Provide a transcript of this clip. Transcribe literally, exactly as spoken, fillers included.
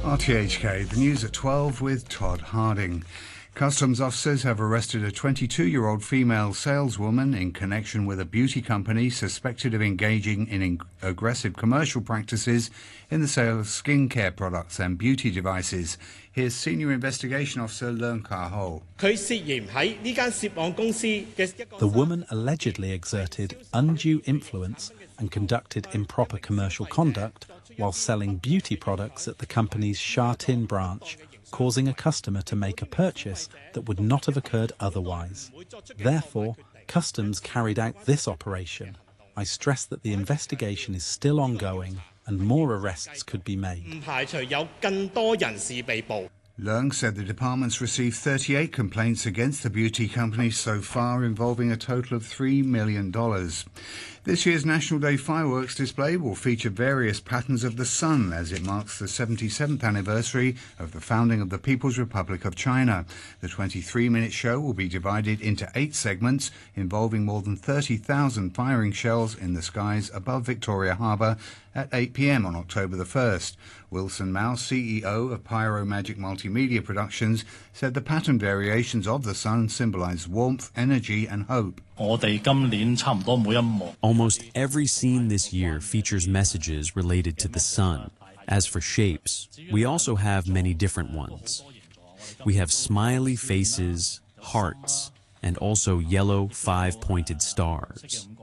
R T H K, the news at twelve with Todd Harding. Customs officers have arrested a twenty-two-year-old female saleswoman in connection with a beauty company suspected of engaging in aggressive commercial practices in the sale of skincare products and beauty devices. Here's Senior Investigation Officer Leung Ka-ho. The woman allegedly exerted undue influence and conducted improper commercial conduct while selling beauty products at the company's Sha Tin branch, causing a customer to make a purchase that would not have occurred otherwise. Therefore, Customs carried out this operation. I stress that the investigation is still ongoing and more arrests could be made. Leung said the department's received thirty-eight complaints against the beauty company so far, involving a total of three million dollars. This year's National Day fireworks display will feature various patterns of the sun as it marks the seventy-seventh anniversary of the founding of the People's Republic of China. The twenty-three minute show will be divided into eight segments involving more than thirty thousand firing shells in the skies above Victoria Harbour at eight p m on October the first. Wilson Mao, C E O of Pyro Magic Multimedia Productions, said the pattern variations of the sun symbolise warmth, energy and hope. Almost every scene this year features messages related to the sun. As for shapes, we also have many different ones. We have smiley faces, hearts, and also yellow five-pointed stars.